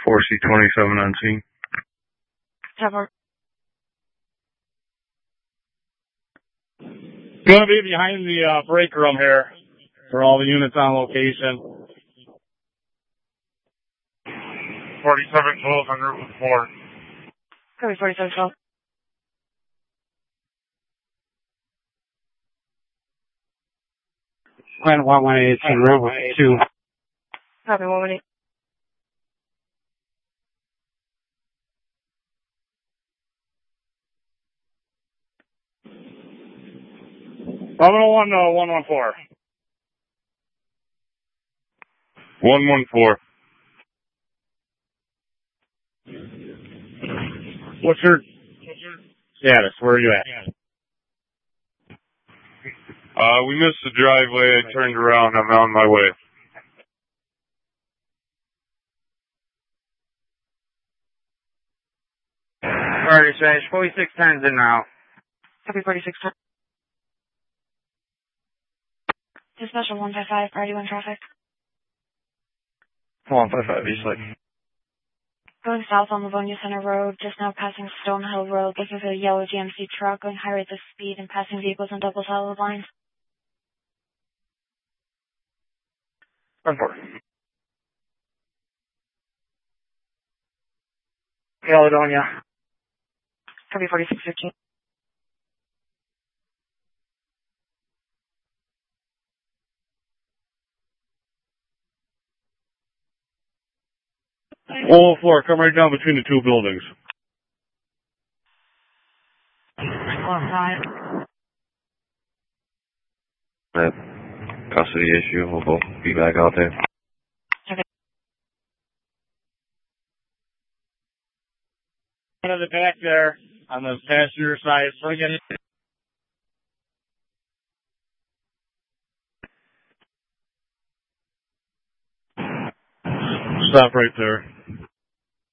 4C27 on scene. Trevor. Going to be behind the break room here for all the units on location. 4712 on Route 4. Copy 4712. Glenn 118 on Route 2. Copy 118. I'm going to 114. 114. What's your status? Where are you at? We missed the driveway. I turned around. I'm on my way. Alright, Sage. 4610's in now. Copy 4610. Dispatcher 155, RD1 traffic. 155 East Lake. Going south on Livonia Center Road, just now passing Stonehill Road, looking for a yellow GMC truck, going high rates of speed and passing vehicles on double solid lines. 1-4. Caledonia. Copy 4615. Oh, 4, come right down between the two buildings. 1-5. That custody issue, we'll both be back out there. Okay. Out of the back there, on the passenger side, bring it in. Stop right there.